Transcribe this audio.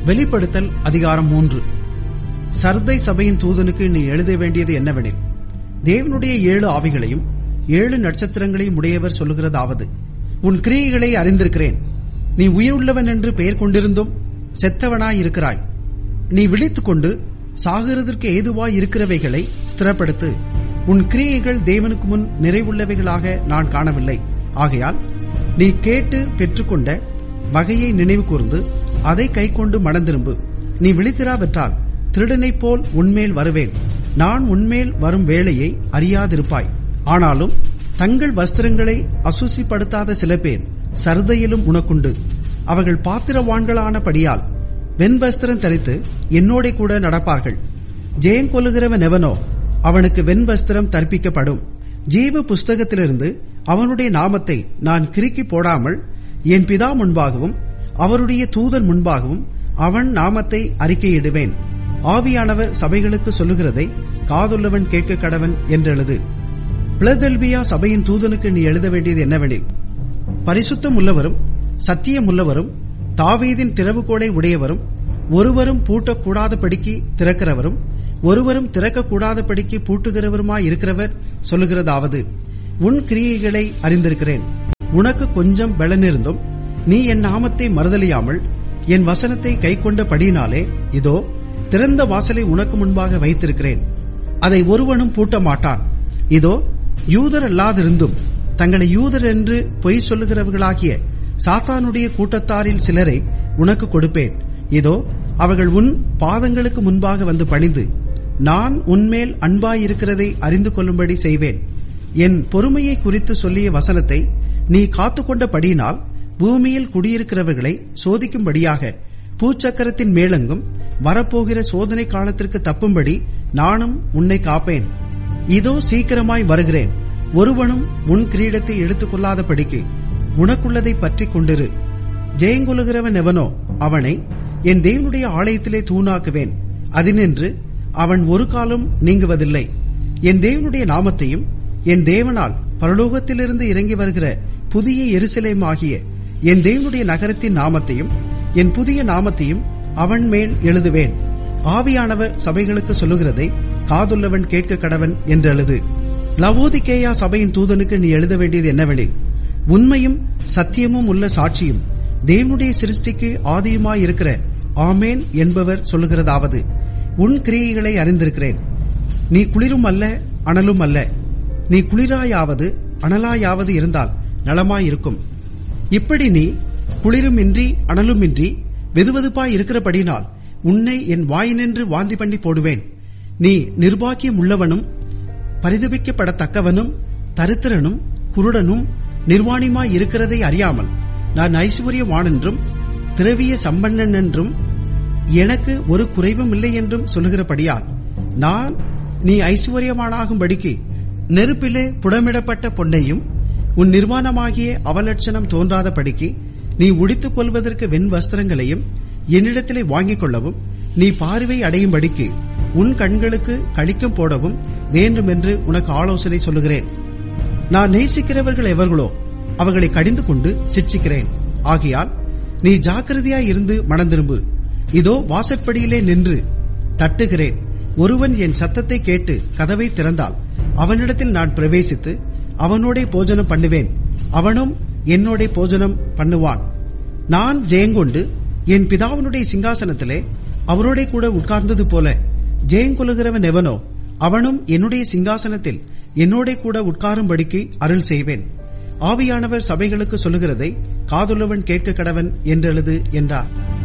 வெளிப்படுத்தல் அதிகாரம் 3. சர்தை சபையின் தூதனுக்கு நீ எழுத வேண்டியது என்னவெனில், தேவனுடைய 7 ஆவிகளையும் 7 நட்சத்திரங்களையும் உடையவர் சொல்லுகிறதாவது, உன் கிரியைகளை அறிந்திருக்கிறேன். நீ உயிருள்ளவன் என்று பெயர் கொண்டிருந்தும் செத்தவனாயிருக்கிறாய். நீ விழித்துக் கொண்டு சாகிறதற்கு ஏதுவாய் இருக்கிறவைகளை ஸ்திரப்படுத்து. உன் கிரியைகள் தேவனுக்கு முன் நிறைவுள்ளவைகளாக நான் காணவில்லை. ஆகையால் நீ கேட்டு பெற்றுக்கொண்ட வகையை நினைவு கூர்ந்து அதை கைக்கொண்டு மனந்திரும்பு. நீ விழித்திராவிட்டால் திருடனைப் போல் உன்மேல் வருவேன். நான் உன்மேல் வரும் வேளையை அறியாதிருப்பாய். ஆனாலும் தங்கள் வஸ்திரங்களை அசுசிப்படுத்தாத சில பேர் சர்தையிலும் உனக்குண்டு. அவர்கள் பாத்திரவான்களானபடியால் வெண்வஸ்திரம் தரித்து என்னோட கூட நடப்பார்கள். ஜெயங்கொள்ளுகிறவன் எவனோ அவனுக்கு வெண்வஸ்திரம் தற்பிக்கப்படும். ஜீவ புஸ்தகத்திலிருந்து அவனுடைய நாமத்தை நான் கிறுக்கி போடாமல் என் பிதா முன்பாகவும் அவருடைய தூதன் முன்பாகவும் அவன் நாமத்தை அறிக்கையிடுவேன். ஆவியானவர் சபைகளுக்கு சொல்லுகிறதை காதுள்ளவன் கேட்க கடவன் என்றெழுது. பிலதெல்பியா சபையின் தூதனுக்கு நீ எழுத வேண்டியது என்னவெனில், பரிசுத்தம் உள்ளவரும் சத்தியம் உள்ளவரும் தாவீதின் திறவுகோலை உடையவரும் ஒருவரும் பூட்டக்கூடாதபடிக்கு திறக்கிறவரும் ஒருவரும் திறக்கக்கூடாதபடிக்கு பூட்டுகிறவருமாயிருக்கிறவர் சொல்லுகிறதாவது, உன் கிரியைகளை அறிந்திருக்கிறேன். உனக்கு கொஞ்சம் பலனிருந்தும் நீ என் நாமத்தை மறுதலியாமல் என் வசனத்தை கைக்கொண்டபடியினாலே இதோ திறந்த வாசலை உனக்கு முன்பாக வைத்திருக்கிறேன். அதை ஒருவனும் பூட்ட மாட்டான். இதோ யூதர் அல்லாதிருந்தும் தங்களை யூதர் என்று பொய் சொல்லுகிறவர்களாகிய சாத்தானுடைய கூட்டத்தாரில் சிலரை உனக்கு கொடுப்பேன். இதோ அவர்கள் உன் பாதங்களுக்கு முன்பாக வந்து பணிந்து நான் உன்மேல் அன்பாயிருக்கிறதை அறிந்து கொள்ளும்படி செய்வேன். என் பொறுமையை குறித்து சொல்லிய வசனத்தை நீ காத்துக்கொண்டபடியினால் பூமியில் குடியிருக்கிறவர்களை சோதிக்கும்படியாக பூச்சக்கரத்தின் மேலெங்கும் வரப்போகிற சோதனை காலத்திற்கு தப்பும்படி நானும் உன்னை காப்பேன். இதோ சீக்கிரமாய் வருகிறேன். ஒருவனும் உன் கிரீடத்தை எடுத்துக் கொள்ளாதபடிக்கு உனக்குள்ளதை பற்றி கொண்டிரு. ஜெயங்கொள்ளுகிறவன் எவனோ அவனை என் தேவனுடைய ஆலயத்திலே தூணாக்குவேன். அதினின்று அவன் ஒரு காலம் நீங்குவதில்லை. என் தேவனுடைய நாமத்தையும் என் தேவனால் பரலோகத்திலிருந்து இறங்கி வருகிற புதிய எருசலேம் ஆகிய என் தேவனுடைய நகரத்தின் நாமத்தையும் என் புதிய நாமத்தையும் அவன் மேல் எழுதுவேன். ஆவியானவர் சபைகளுக்கு சொல்லுகிறதை காதுள்ளவன் கேட்க கடவன் என்றெழுது. லவோதிகேயா சபையின் தூதனுக்கு நீ எழுத வேண்டியது என்னவெனில், உண்மையும் சத்தியமும் உள்ள சாட்சியும் தேவனுடைய சிருஷ்டிக்கு ஆதியுமாயிருக்கிற ஆமேன் என்பவர் சொல்லுகிறதாவது, உன் கிரியைகளை அறிந்திருக்கிறேன். நீ குளிரும் அல்ல அனலும் அல்ல. நீ குளிராயாவது அனலாயாவது இருந்தால் நலமாயிருக்கும். இப்படி நீ குளிருமின்றி அனலுமின்றி வெதுவெதுப்பாய் இருக்கிறபடினால் உன்னை என் வாயினின்று வாந்தி பண்ணி போடுவேன். நீ நிர்பாக்கியம் உள்ளவனும் பரிதபிக்கப்படத்தக்கவனும் தரித்திரனும் குருடனும் நிர்வாணியுமாய் இருக்கிறதை அறியாமல் நான் ஐசுவரியவான் என்றும் திரவிய சம்பன்னன் என்றும் எனக்கு ஒரு குறைவும் இல்லை என்றும் சொல்லுகிறபடியால் நான் நீ ஐசுவரியமானாகும்படிக்கு நெருப்பிலே புடமிடப்பட்ட பொன்னையும் உன் நிர்வாணமாகிய அவலட்சணம் தோன்றாதபடிக்கு நீ உடித்துக் கொள்வதற்கு வெண் வஸ்திரங்களையும் என்னிடத்திலே வாங்கிக் கொள்ளவும் நீ பார்வை அடையும்படிக்கு உன் கண்களுக்கு களிக்கம் போடவும் வேண்டும் என்று உனக்கு ஆலோசனை சொல்லுகிறேன். நான் நேசிக்கிறவர்கள் எவர்களோ அவர்களை கடிந்து கொண்டு சிட்சிக்கிறேன். ஆகையால் நீ ஜாக்கிரதையாய் இருந்து மனந்திரும்பு. இதோ வாசற்படியிலே நின்று தட்டுகிறேன். ஒருவன் என் சத்தத்தை கேட்டு கதவை திறந்தால் அவனிடத்தில் நான் பிரவேசித்து அவனோட போஜனம் பண்ணுவேன், அவனும் என்னோட போஜனம் பண்ணுவான். நான் ஜெயங்கொண்டு என் பிதாவினுடைய சிங்காசனத்திலே அவரோட கூட உட்கார்ந்தது போல ஜெயங்கொள்ளுகிறவன் எவனோ அவனும் என்னுடைய சிங்காசனத்தில் என்னோட கூட உட்காரும்படிக்கு அருள் செய்வேன். ஆவியானவர் சபைகளுக்கு சொல்லுகிறதை காதுள்ளவன் கேட்க கடவன் என்றெழுது என்றார்.